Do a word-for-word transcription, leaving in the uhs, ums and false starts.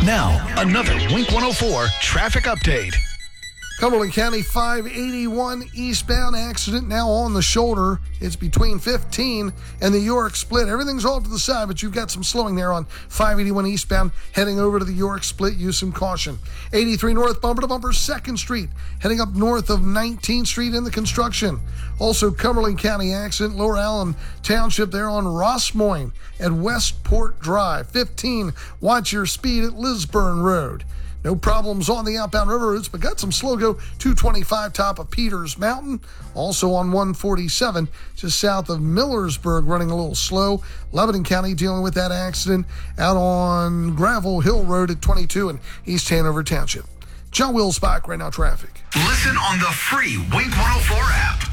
Now, another Wink one oh four traffic update. Cumberland County five eighty-one eastbound accident now on the shoulder. It's between fifteen and the York Split. Everything's off to the side, but you've got some slowing there on five eighty-one eastbound heading over to the York Split. Use some caution. eighty-three north bumper to bumper second Street heading up north of nineteenth Street in the construction. Also Cumberland County accident, Lower Allen Township there on Rossmoyne at Westport Drive. fifteen, watch your speed at Lisburn Road. No problems on the outbound river routes, but got some slow go two twenty-five top of Peters Mountain. Also on one forty-seven, just south of Millersburg, running a little slow. Lebanon County dealing with that accident out on Gravel Hill Road at twenty-two in East Hanover Township. John Wills back right now, traffic. Listen on the free Wink one oh four app.